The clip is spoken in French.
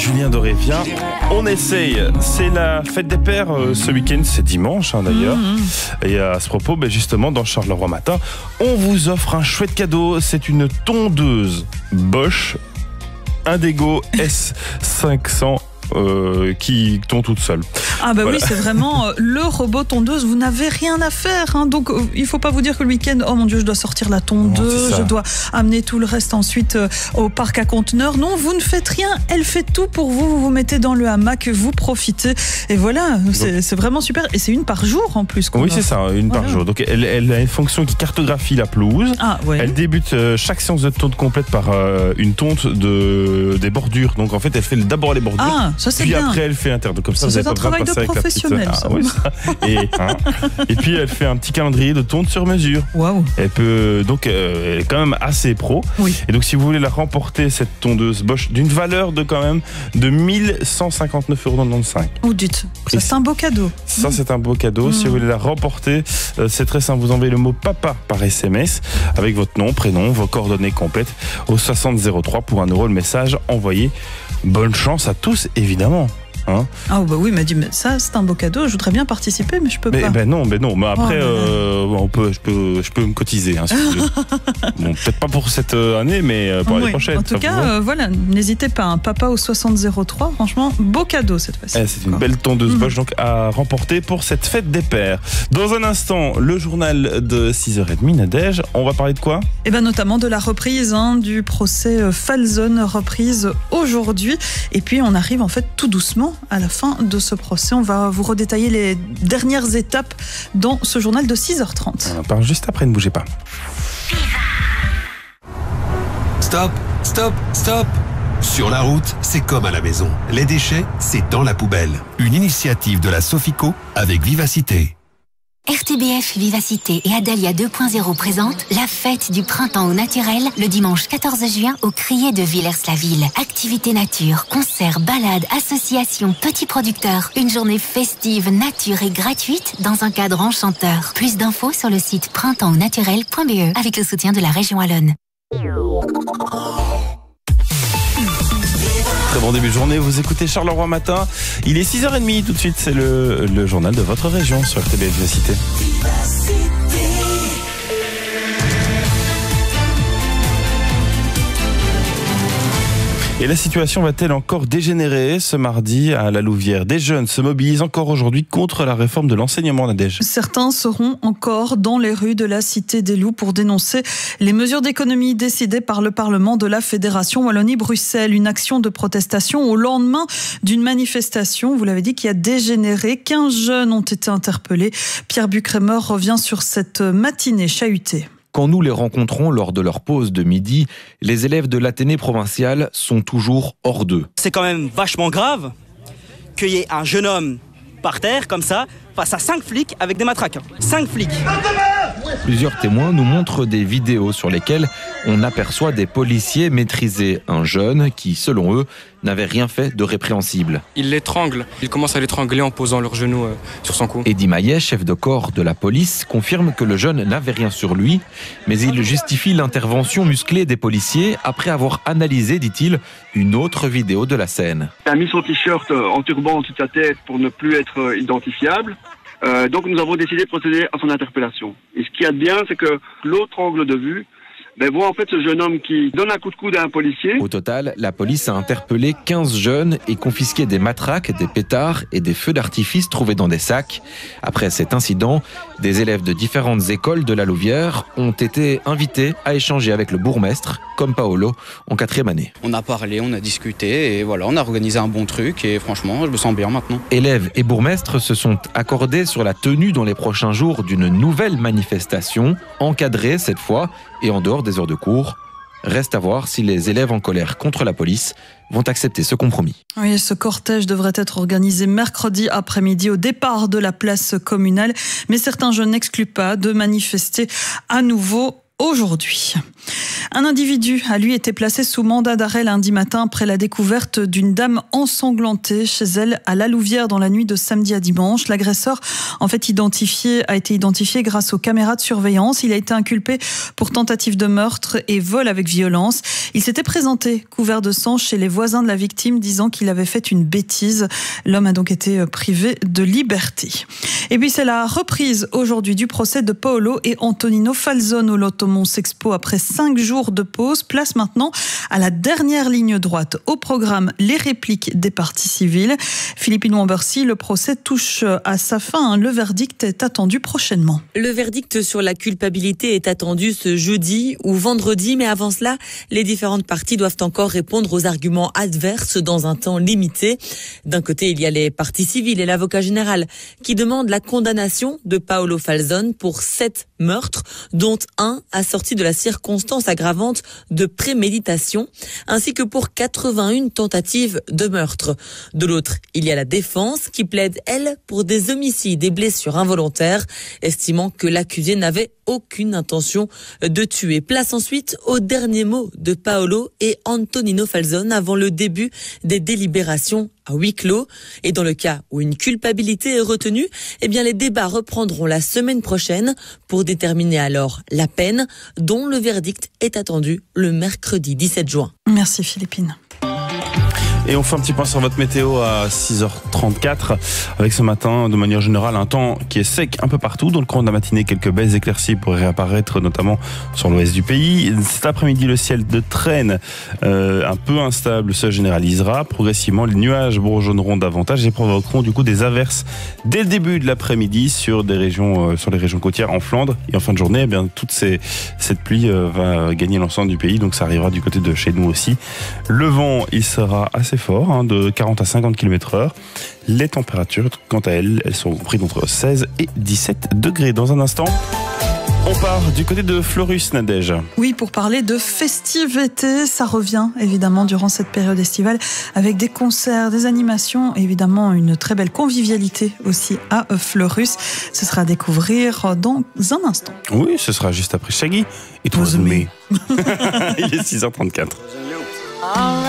Julien Doré vient. On essaye. C'est la fête des pères ce week-end, c'est dimanche d'ailleurs. Et à ce propos, justement, dans Charleroi Matin, on vous offre un chouette cadeau. C'est une tondeuse Bosch Indego S500 qui tombe toute seule. Ah bah voilà. Oui, c'est vraiment le robot tondeuse. Vous n'avez rien à faire, hein. Donc il faut pas vous dire que le week-end, oh mon Dieu, je dois sortir la tondeuse, je dois amener tout le reste ensuite au parc à conteneurs. Non, vous ne faites rien. Elle fait tout pour vous. Vous vous mettez dans le hamac, vous profitez. Et voilà, c'est vraiment super. Et c'est une par jour en plus. Oui, c'est ça, une par jour. Donc elle a une fonction qui cartographie la pelouse. Ah, ouais. Elle débute chaque séance de tonte complète par une tonte des bordures. Donc en fait, elle fait d'abord les bordures. Ah, ça c'est puis bien. Après, elle fait un terre. Donc comme ça, vous c'est un travail de professionnel. Et puis elle fait un petit calendrier de tonte sur mesure. Waouh. Elle peut donc elle est quand même assez pro. Oui. Et donc si vous voulez la remporter, cette tondeuse Bosch d'une valeur de quand même de 1159,95 €. Oh dites, ça c'est un beau cadeau. Ça c'est un beau cadeau. Si vous voulez la remporter, c'est très simple. Vous envoyez le mot papa par SMS avec votre nom, prénom, vos coordonnées complètes au 6003 pour 1 € le message envoyé. Bonne chance à tous évidemment. Hein, ah bah oui, il m'a dit mais ça c'est un beau cadeau, je voudrais bien participer mais je peux pas. Non, mais après je peux me cotiser hein, si vous voulez. Bon, peut-être pas pour cette année mais pour l'année prochaine. En tout cas, voilà, n'hésitez pas, papa au 6003, franchement beau cadeau cette fois-ci. C'est une belle tondeuse Bosch donc à remporter pour cette fête des pères. Dans un instant, le journal de 6h30 Nadège, on va parler de quoi? Et notamment de la reprise du procès Falzone, reprise aujourd'hui. Et puis on arrive en fait tout doucement à la fin de ce procès. On va vous redétailler les dernières étapes dans ce journal de 6h30. On en parle juste après, ne bougez pas. Stop, stop, stop. Sur la route, c'est comme à la maison. Les déchets, c'est dans la poubelle. Une initiative de la Sofico avec Vivacité. RTBF Vivacité et Adalia 2.0 présentent la fête du printemps au naturel le dimanche 14 juin au Crier de Villers-la-Ville. Activités nature, concerts, balades, associations, petits producteurs. Une journée festive, nature et gratuite dans un cadre enchanteur. Plus d'infos sur le site printemps-au-naturel.be avec le soutien de la région Wallonne. Très bon début de journée, vous écoutez Charleroi Matin. Il est 6h30, tout de suite c'est le journal de votre région sur RTBF Vivacité. Et la situation va-t-elle encore dégénérer? Ce mardi, à la Louvière, des jeunes se mobilisent encore aujourd'hui contre la réforme de l'enseignement, Nadège. Certains seront encore dans les rues de la Cité des Loups pour dénoncer les mesures d'économie décidées par le Parlement de la Fédération Wallonie-Bruxelles. Une action de protestation au lendemain d'une manifestation, vous l'avez dit, qui a dégénéré. 15 jeunes ont été interpellés. Pierre Bucrémer revient sur cette matinée chahutée. Quand nous les rencontrons lors de leur pause de midi, les élèves de l'Athénée provincial sont toujours hors d'eux. C'est quand même vachement grave qu'il y ait un jeune homme par terre, comme ça, face à 5 flics avec des matraques. 5 flics. Plusieurs témoins nous montrent des vidéos sur lesquelles on aperçoit des policiers maîtriser un jeune qui, selon eux, n'avait rien fait de répréhensible. Ils l'étranglent. Ils commencent à l'étrangler en posant leurs genoux sur son cou. Eddy Maillet, chef de corps de la police, confirme que le jeune n'avait rien sur lui, mais il justifie l'intervention musclée des policiers après avoir analysé, dit-il, une autre vidéo de la scène. Il a mis son t-shirt en turban au-dessus de sa tête pour ne plus être identifiable. Donc nous avons décidé de procéder à son interpellation. Et ce qu'il y a de bien, c'est que l'autre angle de vue voit en fait ce jeune homme qui donne un coup de coude à un policier. Au total, la police a interpellé 15 jeunes et confisqué des matraques, des pétards et des feux d'artifice trouvés dans des sacs. Après cet incident, des élèves de différentes écoles de la Louvière ont été invités à échanger avec le bourgmestre, comme Paolo, en 4e année. On a parlé, on a discuté et voilà, on a organisé un bon truc et franchement, je me sens bien maintenant. Élèves et bourgmestres se sont accordés sur la tenue dans les prochains jours d'une nouvelle manifestation, encadrée cette fois et en dehors des heures de cours. Reste à voir si les élèves en colère contre la police vont accepter ce compromis. Oui, ce cortège devrait être organisé mercredi après-midi au départ de la place communale, mais certains jeunes n'excluent pas de manifester à nouveau aujourd'hui. Un individu a lui été placé sous mandat d'arrêt lundi matin après la découverte d'une dame ensanglantée chez elle à La Louvière dans la nuit de samedi à dimanche. L'agresseur, en fait a été identifié grâce aux caméras de surveillance. Il a été inculpé pour tentative de meurtre et vol avec violence. Il s'était présenté couvert de sang chez les voisins de la victime, disant qu'il avait fait une bêtise. L'homme a donc été privé de liberté. Et puis c'est la reprise aujourd'hui du procès de Paolo et Antonino Falzone au Loto Sexpo après 5 jours de pause. Place maintenant à la dernière ligne droite. Au programme, les répliques des parties civiles. Philippine Wambercy, le procès touche à sa fin. Le verdict est attendu prochainement. Le verdict sur la culpabilité est attendu ce jeudi ou vendredi, mais avant cela, les différentes parties doivent encore répondre aux arguments adverses dans un temps limité. D'un côté, il y a les parties civiles et l'avocat général qui demandent la condamnation de Paolo Falzone pour 7 meurtres, dont un assorti de la circonstance aggravante de préméditation, ainsi que pour 81 tentatives de meurtre. De l'autre, il y a la défense qui plaide, elle, pour des homicides et blessures involontaires, estimant que l'accusé n'avait aucune intention de tuer. Place ensuite au dernier mot de Paolo et Antonino Falzone avant le début des délibérations à huis clos. Et dans le cas où une culpabilité est retenue, eh bien les débats reprendront la semaine prochaine pour déterminer alors la peine, dont le verdict est attendu le mercredi 17 juin. Merci Philippine. Et on fait un petit point sur votre météo à 6h34 avec ce matin, de manière générale, un temps qui est sec un peu partout. Dans le courant de la matinée, quelques belles éclaircies pourraient réapparaître, notamment sur l'ouest du pays. Cet après-midi, le ciel de traîne un peu instable se généralisera. Progressivement, les nuages bourgeonneront davantage et provoqueront du coup des averses dès le début de l'après-midi sur les régions côtières en Flandre. Et en fin de journée, eh bien, cette pluie va gagner l'ensemble du pays. Donc ça arrivera du côté de chez nous aussi. Le vent, il sera assez fort, de 40 à 50 km/h. Les températures, quant à elles sont comprises entre 16 et 17 degrés. Dans un instant, on part du côté de Fleurus, Nadège. Oui, pour parler de festivités, ça revient évidemment durant cette période estivale avec des concerts, des animations, évidemment une très belle convivialité aussi à Fleurus. Ce sera à découvrir dans un instant. Oui, ce sera juste après Shaggy et It Was Me. Il est 6h34.